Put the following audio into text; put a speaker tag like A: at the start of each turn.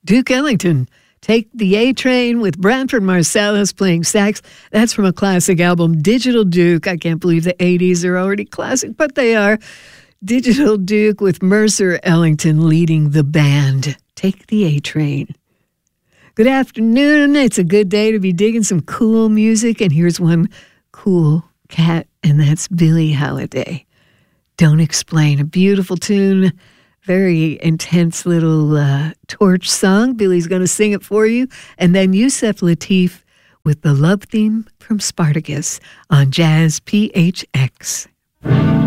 A: Duke Ellington, Take the A Train with Branford Marsalis playing sax. That's from a classic album, Digital Duke. I can't believe the 80s are already classic, but they are. Digital Duke with Mercer Ellington leading the band. Take the A Train. Good afternoon. It's a good day to be digging some cool music, and here's one cool cat, and that's Billie Holiday. Don't Explain, a beautiful tune. Very intense little torch song. Billie's going to sing it for you. And then Yusef Lateef with the love theme from Spartacus on Jazz PHX.